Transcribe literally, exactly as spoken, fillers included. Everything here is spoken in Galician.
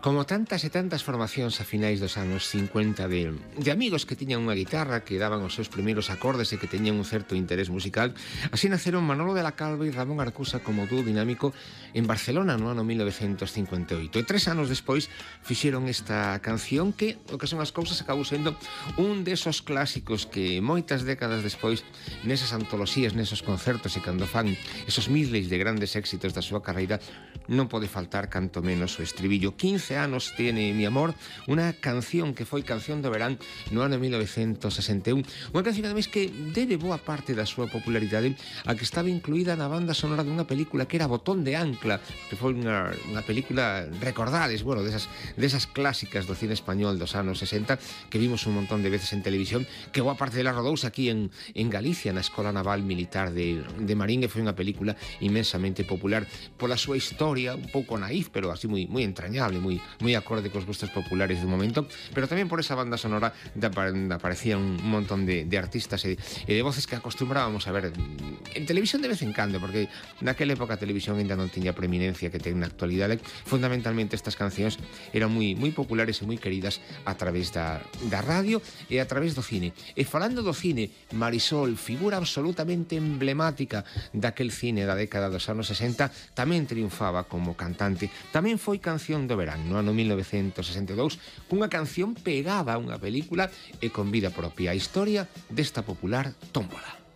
Como tantas e tantas formacións a finais dos anos cincuenta de, de amigos que tiñan unha guitarra, que daban os seus primeiros acordes e que teñan un certo interés musical, así naceron Manolo de la Calva e Ramón Arcusa como dúo dinámico en Barcelona no ano mil novecentos cincuenta e oito. E tres anos despois fixeron esta canción que, o que son as cousas, acabou sendo un desos clásicos que moitas décadas despois, nesas antoloxías, nesos concertos e cando fan esos miles de grandes éxitos da súa carreira, non pode faltar canto menos o estribillo. quince anos tiene mi amor, unha canción que foi canción do verán no ano mil novecentos sesenta e un, unha canción ademais que debe boa parte da súa popularidade a que estaba incluída na banda sonora dunha película que era Botón de Ancla, que foi unha, unha película, recordades, bueno, desas, desas clásicas do cine español dos anos sesenta, que vimos un montón de veces en televisión, que boa parte dela rodouse aquí en, en Galicia, na Escola Naval Militar de, de Marín, e foi unha película inmensamente popular pola súa historia, un pouco naif, pero así moi, moi entrañable, moi, moi acorde cos gustos populares do momento, pero tamén por esa banda sonora da, da aparecían un montón de, de artistas e, e de voces que acostumbrábamos a ver en televisión de vez en cando, porque naquela época a televisión ainda non tiña preeminencia que ten na actualidade. Fundamentalmente estas cancións eran moi, moi populares e moi queridas a través da, da radio e a través do cine. E falando do cine, Marisol, figura absolutamente emblemática daquel cine da década dos anos sesenta, tamén triunfaba como cantante. Tamén foi canción do verán no ano mil novecentos sesenta e dous, cunha canción pegada a unha película e con vida propia, a historia desta popular tómbola.